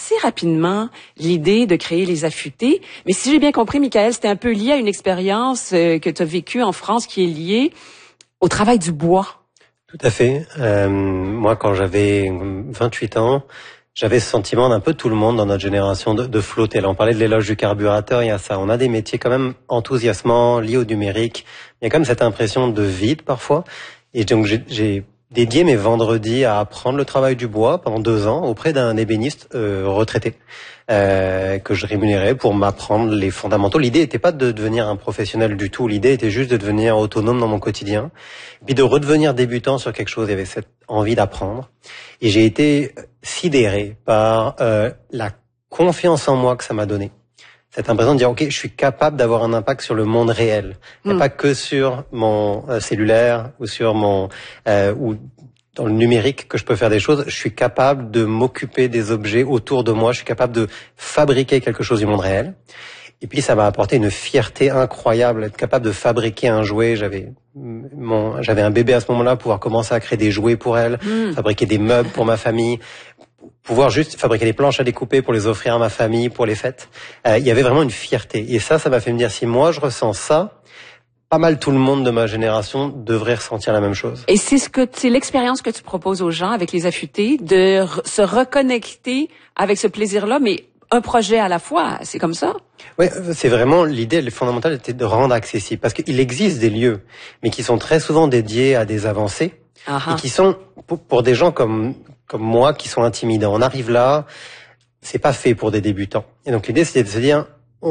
assez rapidement l'idée de créer les affûtés. Mais si j'ai bien compris, Michael, c'était un peu lié à une expérience que tu as vécue en France qui est liée au travail du bois. Tout à fait. Moi, quand j'avais 28 ans, j'avais ce sentiment d'un peu tout le monde dans notre génération de flotter. Là, on parlait de l'éloge du carburateur, il y a ça. On a des métiers quand même enthousiasmants, liés au numérique. Il y a quand même cette impression de vide parfois. Et donc, j'ai dédié mes vendredis à apprendre le travail du bois pendant 2 ans auprès d'un ébéniste retraité que je rémunérais pour m'apprendre les fondamentaux. L'idée n'était pas de devenir un professionnel du tout. L'idée était juste de devenir autonome dans mon quotidien, puis de redevenir débutant sur quelque chose. Il y avait cette envie d'apprendre. Et j'ai été sidéré par la confiance en moi que ça m'a donné. Cette impression de dire, OK, je suis capable d'avoir un impact sur le monde réel. Il n'y a pas que sur mon cellulaire ou sur mon... ou dans le numérique que je peux faire des choses. Je suis capable de m'occuper des objets autour de moi. Je suis capable de fabriquer quelque chose du monde réel. Et puis, ça m'a apporté une fierté incroyable, être capable de fabriquer un jouet. J'avais un bébé à ce moment-là, pouvoir commencer à créer des jouets pour elle, fabriquer des meubles pour ma famille, pouvoir juste fabriquer des planches à découper pour les offrir à ma famille, pour les fêtes. Il y avait vraiment une fierté. Et ça m'a fait me dire, si moi je ressens ça, pas mal tout le monde de ma génération devrait ressentir la même chose. Et c'est l'expérience que tu proposes aux gens avec les affûtés, de se reconnecter avec ce plaisir-là, mais un projet à la fois, c'est comme ça? Oui, c'est vraiment l'idée fondamentale était de rendre accessible, parce qu'il existe des lieux, mais qui sont très souvent dédiés à des avancées, et qui sont pour des gens comme moi qui sont intimidants. On arrive là, c'est pas fait pour des débutants. Et donc l'idée c'était de se dire,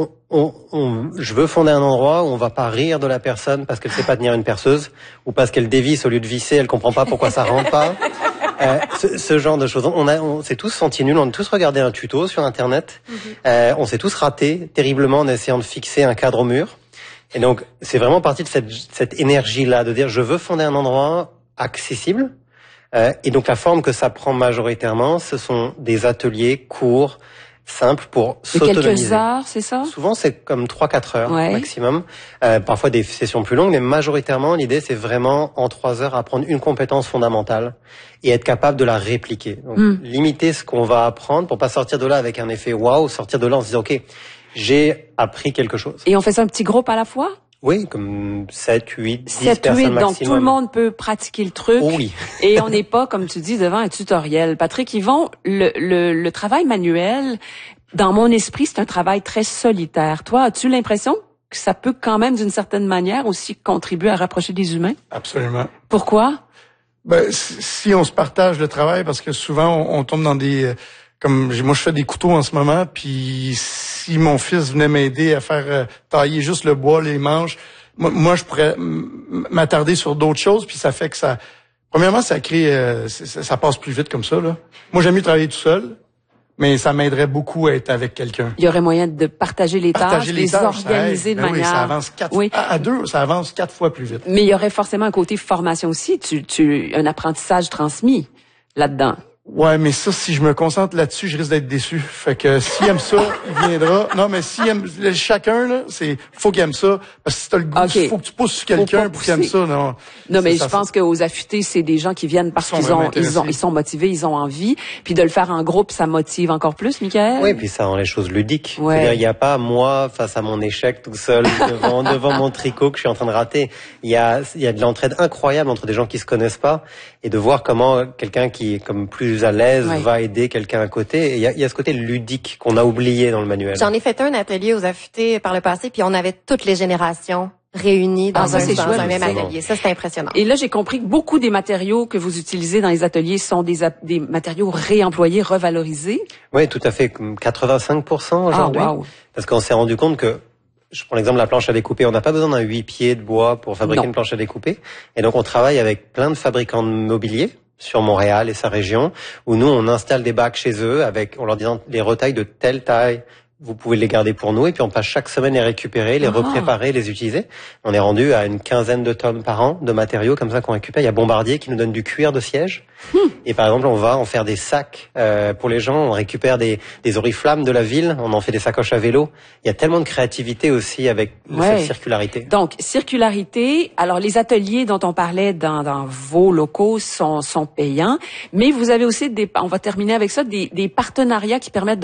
je veux fonder un endroit où on va pas rire de la personne parce qu'elle sait pas tenir une perceuse, ou parce qu'elle dévisse au lieu de visser, elle comprend pas pourquoi ça rentre pas. Ce genre de choses. On s'est tous sentis nuls, on a tous regardé un tuto sur Internet, on s'est tous ratés terriblement en essayant de fixer un cadre au mur. Et donc, c'est vraiment parti de cette énergie-là, de dire je veux fonder un endroit accessible. Et donc, la forme que ça prend majoritairement, ce sont des ateliers courts, simples pour s'autonomiser. Quelques heures, c'est ça? Souvent, c'est comme 3-4 heures maximum. Parfois des sessions plus longues, mais majoritairement, l'idée, c'est vraiment en 3 heures apprendre une compétence fondamentale et être capable de la répliquer. Donc, limiter ce qu'on va apprendre pour pas sortir de là avec un effet waouh, sortir de là en se disant, OK, j'ai appris quelque chose. Et on fait ça un petit groupe à la fois? Oui, comme 7, 8, 10 personnes maximum. Donc tout le monde peut pratiquer le truc. Oh oui. Et on n'est pas, comme tu dis, devant un tutoriel. Patrick Yvon, le travail manuel, dans mon esprit, c'est un travail très solitaire. Toi, as-tu l'impression que ça peut quand même, d'une certaine manière, aussi contribuer à rapprocher des humains? Absolument. Pourquoi? Si on se partage le travail, parce que souvent, on tombe dans des... Comme moi, je fais des couteaux en ce moment, puis si mon fils venait m'aider à faire tailler juste le bois, les manches, moi je pourrais m'attarder sur d'autres choses, puis ça fait que ça... Premièrement, ça crée... ça passe plus vite comme ça, là. Moi, j'aime mieux travailler tout seul, mais ça m'aiderait beaucoup à être avec quelqu'un. Il y aurait moyen de partager les tâches, les organiser de manière... Oui, ça avance à deux, ça avance 4 fois plus vite. Mais il y aurait forcément un côté formation aussi, un apprentissage transmis là-dedans. Ouais, mais ça, si je me concentre là-dessus, je risque d'être déçu. Fait que s'il aime ça, il viendra. Non, mais s'il aime chacun, là, faut qu'il aime ça. Parce que si t'as le goût, faut que tu pousses sur quelqu'un pour qu'il aime ça. Non, mais je pense qu'aux affûtés, c'est des gens qui viennent parce qu'ils sont motivés, ils ont envie. Puis de le faire en groupe, ça motive encore plus, Michael. Oui, puis ça rend les choses ludiques. Ouais. C'est-à-dire, il n'y a pas moi face à mon échec tout seul devant mon tricot que je suis en train de rater. Il y a de l'entraide incroyable entre des gens qui se connaissent pas, et de voir comment quelqu'un qui est comme plus à l'aise va aider quelqu'un à côté. Et il y a ce côté ludique qu'on a oublié dans le manuel. J'en ai fait un atelier aux affûtés par le passé, puis on avait toutes les générations réunies dans un même atelier. Ça, c'est impressionnant. Et là, j'ai compris que beaucoup des matériaux que vous utilisez dans les ateliers sont des matériaux réemployés, revalorisés. Oui, tout à fait. 85% aujourd'hui. Ah, wow. Parce qu'on s'est rendu compte que, je prends l'exemple de la planche à découper, on n'a pas besoin d'un 8 pieds de bois pour fabriquer une planche à découper. Et donc, on travaille avec plein de fabricants de mobilier sur Montréal et sa région, où nous, on installe des bacs chez eux en leur disant les retailles de telle taille, vous pouvez les garder pour nous, et puis on passe chaque semaine les récupérer, les repréparer, les utiliser. On est rendu à une 15aine de tonnes par an de matériaux comme ça qu'on récupère. Il y a Bombardier qui nous donne du cuir de siège. Et par exemple, on va en faire des sacs pour les gens. On récupère des oriflammes de la ville. On en fait des sacoches à vélo. Il y a tellement de créativité aussi avec cette circularité. Donc, circularité. Alors, les ateliers dont on parlait dans vos locaux sont payants. Mais vous avez aussi on va terminer avec ça, des partenariats qui permettent